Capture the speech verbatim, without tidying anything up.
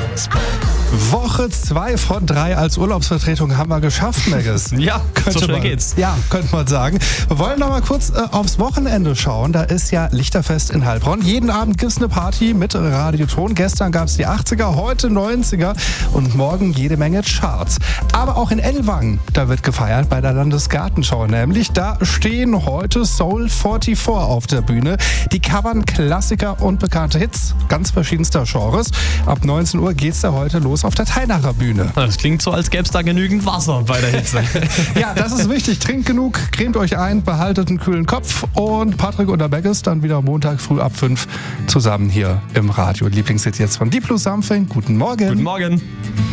Woche zwei von drei als Urlaubsvertretung haben wir geschafft, Megis. Ja, könnte so schnell man, geht's. Ja, könnte man sagen. Wir wollen noch mal kurz äh, aufs Wochenende schauen. Da ist ja Lichterfest in Heilbronn. Jeden Abend gibt es eine Party mit Radioton. Gestern gab es die achtziger, heute neunziger und morgen jede Menge Charts. Aber auch in Ellwangen, da wird gefeiert bei der Landesgartenschau. Nämlich, da stehen heute Soul vierundvierzig auf der Bühne. Die covern Klassiker und bekannte Hits ganz verschiedenster Genres. Ab neunzehn Uhr geht's da heute los auf der Teinacher Bühne. Das klingt so, als gäbe es da genügend Wasser bei der Hitze. Ja, das ist wichtig. Trinkt genug, cremt euch ein, behaltet einen kühlen Kopf. Und Patrick und der Megis dann wieder Montag früh ab fünf zusammen hier im Radio. Lieblingshit jetzt von Deep Blue Something. Guten Morgen. Guten Morgen.